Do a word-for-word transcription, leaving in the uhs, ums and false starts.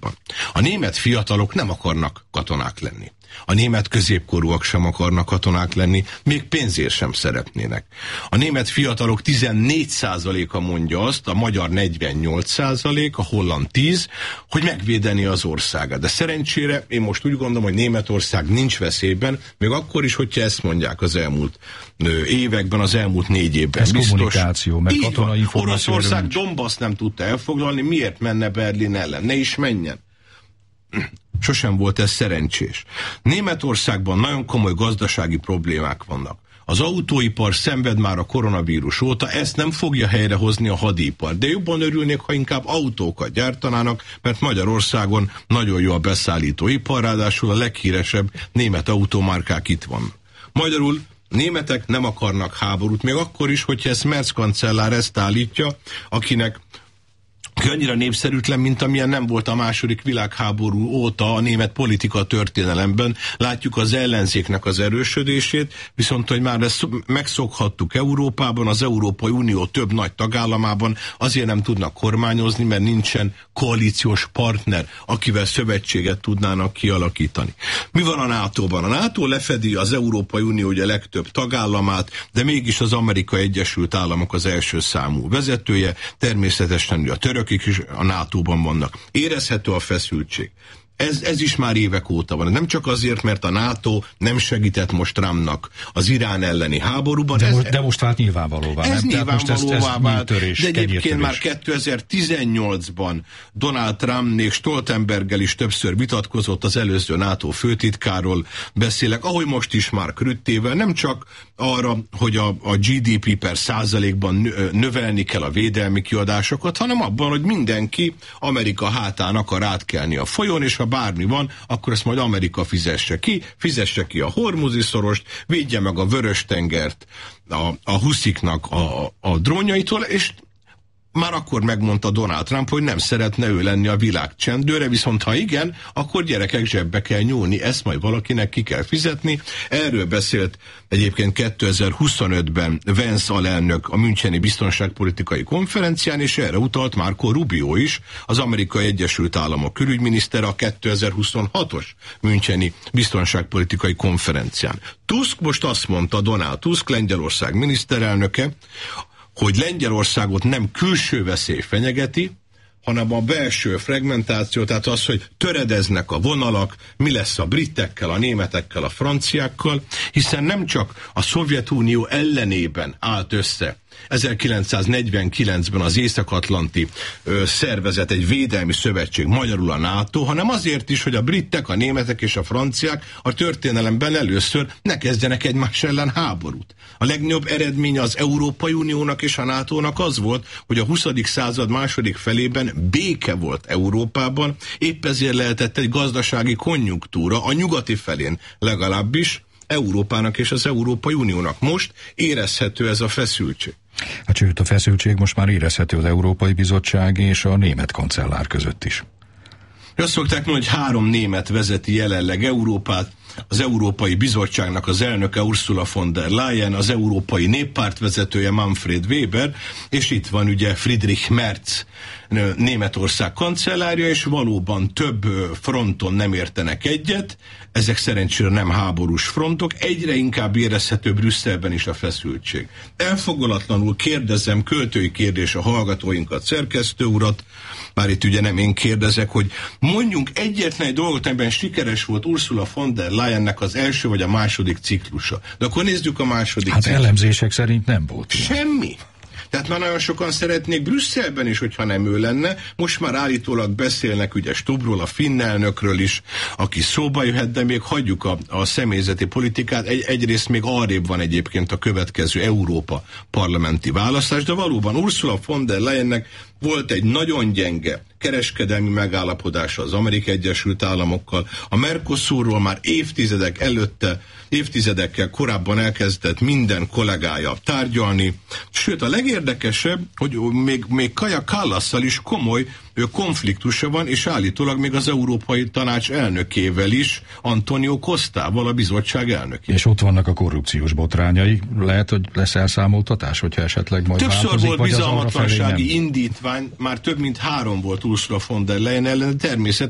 Németországban. A német fiatalok nem akarnak katonák lenni. A német középkorúak sem akarnak katonák lenni, még pénzért sem szeretnének. A német fiatalok tizennégy százaléka mondja azt, a magyar negyvennyolc százalék, a holland tíz, hogy megvédeni az országát. De szerencsére én most úgy gondolom, hogy Németország nincs veszélyben, még akkor is, hogyha ezt mondják az elmúlt ö, években, az elmúlt négy évben. Ez biztos. Kommunikáció, meg katonai információ. Oroszország Donbass nem tudta elfoglalni, miért menne Berlin ellen? Ne is menjen. Sosem volt ez szerencsés. Németországban nagyon komoly gazdasági problémák vannak. Az autóipar szenved már a koronavírus óta, ezt nem fogja helyrehozni a hadipar. De jobban örülnék, ha inkább autókat gyártanának, mert Magyarországon nagyon jó a beszállítóipar, ráadásul a leghíresebb német automárkák itt vannak. Magyarul németek nem akarnak háborút, még akkor is, hogyha ezt Merz kancellár ezt állítja, akinek annyira népszerűtlen, mint amilyen nem volt a második világháború óta a német politika történelemben. Látjuk az ellenzéknek az erősödését, viszont hogy már ezt megszokhattuk Európában, az Európai Unió több nagy tagállamában azért nem tudnak kormányozni, mert nincsen koalíciós partner, akivel szövetséget tudnának kialakítani. Mi van a nátóban? A NATO lefedi az Európai Unió ugye legtöbb tagállamát, de mégis az Amerikai Egyesült Államok az első számú vezetője, természetesen a török is a nátóban vannak. Érezhető a feszültség. Ez, ez is már évek óta van. Nem csak azért, mert a NATO nem segített most Trumpnak az Irán elleni háborúban. De, ez, most, de most vált nyilvánvalóvá. Ez nem? nyilvánvalóvá vált, de egyébként kenyértörés. már kétezer-tizennyolcban Donald Trump még Stoltenberggel is többször vitatkozott, az előző NATO főtitkáról beszélek, ahogy most is Mark Rüttével, nem csak arra, hogy a, a gé dé pé per százalékban növelni kell a védelmi kiadásokat, hanem abban, hogy mindenki Amerika hátán akar átkelni a folyón, és ha bármi van, akkor ezt majd Amerika fizesse ki, fizesse ki a Hormuzi szorost, védje meg a Vörös-tengert a, a husziknak a, a drónjaitól, és már akkor megmondta Donald Trump, hogy nem szeretne ő lenni a világ csendőre, viszont ha igen, akkor gyerekek zsebbe kell nyúlni, ezt majd valakinek ki kell fizetni. Erről beszélt egyébként kétezer-huszonötben Vance alelnök a Müncheni Biztonságpolitikai Konferencián, és erre utalt Marco Rubio is, az Amerikai Egyesült Államok külügyminisztere a kétezer-huszonhatos Müncheni Biztonságpolitikai Konferencián. Tusk most azt mondta, Donald Tusk, Lengyelország miniszterelnöke, hogy Lengyelországot nem külső veszély fenyegeti, hanem a belső fragmentáció, tehát az, hogy töredeznek a vonalak, mi lesz a britekkel, a németekkel, a franciákkal, hiszen nem csak a Szovjetunió ellenében állt össze ezerkilencszáznegyvenkilencben az Észak-Atlanti ö, szervezet, egy védelmi szövetség, magyarul a NATO, hanem azért is, hogy a britek, a németek és a franciák a történelemben először ne kezdjenek egymás ellen háborút. A legnagyobb eredménye az Európai Uniónak és a nátónak az volt, hogy a huszadik század második felében béke volt Európában, épp ezért lehetett egy gazdasági konjunktúra a nyugati felén legalábbis, Európának és az Európai Uniónak. Most érezhető ez a feszültség. Hát sőt, a feszültség most már érezhető az Európai Bizottság és a német kancellár között is. Azt szokták mondani, hogy három német vezeti jelenleg Európát, az Európai Bizottságnak az elnöke Ursula von der Leyen, az Európai Néppárt vezetője Manfred Weber, és itt van ugye Friedrich Merz, Németország kancellárja, és valóban több fronton nem értenek egyet, ezek szerencsére nem háborús frontok, egyre inkább érezhető Brüsszelben is a feszültség. Elfogulatlanul kérdezem, költői kérdés a hallgatóinkat, szerkesztő urat, bár itt ugye nem én kérdezek, hogy mondjunk egyetlen egy dolgot, amiben sikeres volt Ursula von der Leyennek az első vagy a második ciklusa. De akkor nézzük a második Hát ciklusa. Elemzések szerint nem volt. Semmi. Tehát már nagyon sokan szeretnék Brüsszelben is, hogyha nem ő lenne. Most már állítólag beszélnek ugye Stubbról, a finn elnökről is, aki szóba jöhet, de még hagyjuk a, a személyzeti politikát. Egy, egyrészt még arrébb van egyébként a következő Európa parlamenti választás, de valóban Ursula von der Leyennek volt egy nagyon gyenge kereskedelmi megállapodása az Amerikai Egyesült Államokkal. A Mercosurról már évtizedek előtte, évtizedekkel korábban elkezdett minden kollégája tárgyalni. Sőt, a legérdekesebb, hogy még, még Kaja Kallasszal is komoly konfliktusa van, és állítólag még az Európai Tanács elnökével is, Antonio Costával, a bizottság elnökével. És ott vannak a korrupciós botrányai. Lehet, hogy lesz elszámoltatás, hogyha esetleg majd többször változik, volt bizalmatlansági indítvány, már több mint három volt Ursula von der Leyen ellen, természetesen